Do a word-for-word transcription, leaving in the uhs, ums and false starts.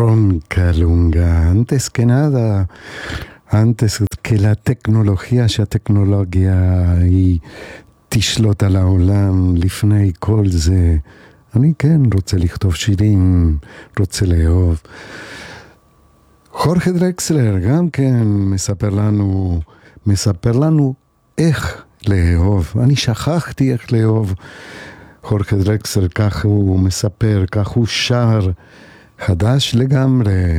Ronca Lunga, antes que nada, antes que la tecnología, שהטכנולוגיה היא תשלוט על העולם, לפני כל זה, אני כן רוצה לכתוב שירים, רוצה לאהוב. חורכה דרקסלר גם כן מספר לנו, מספר לנו איך לאהוב. אני שכחתי איך לאהוב. חורכה דרקסלר, כך הוא מספר, כך הוא שר, חדש לגמרי.